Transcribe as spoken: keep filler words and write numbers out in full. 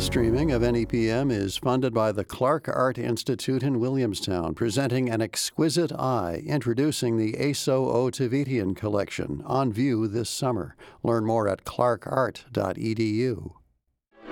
streaming of N E P M is funded by the Clark Art Institute in Williamstown, presenting An Exquisite Eye, introducing the Aso Ottavitian collection, on view this summer. Learn more at clark art dot e d u.